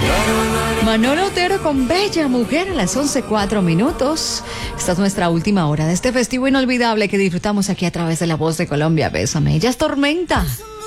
Manolo Otero con Bella Mujer a las 11:04. Esta es nuestra última hora de este festivo inolvidable que disfrutamos aquí a través de La Voz de Colombia. Bésame, ella es Tormenta.